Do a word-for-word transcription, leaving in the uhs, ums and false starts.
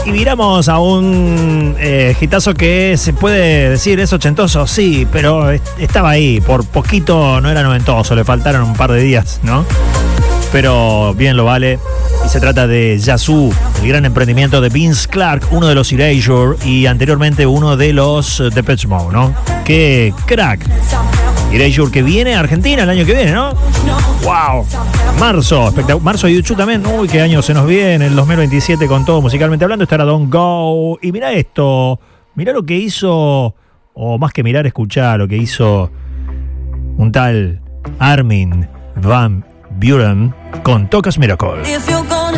y viramos a un eh, hitazo que se puede decir es ochentoso, sí, pero est- estaba ahí. Por poquito no era noventoso, le faltaron un par de días, ¿no? Pero bien lo vale. Y se trata de Yazoo, el gran emprendimiento de Vince Clarke, uno de los Erasure y anteriormente uno de los uh, Depeche Mode, ¿no? ¡Qué crack! Erasure que viene a Argentina el año que viene, ¿no? ¡Wow! Marzo, espectacular. Marzo y YouTube también. Uy, qué año se nos viene, el dos mil veintisiete con todo musicalmente hablando. Esto era Don't Go. Y mira esto, mira lo que hizo, o más que mirar, escuchar lo que hizo un tal Armin van Buuren con Tocas Miracle.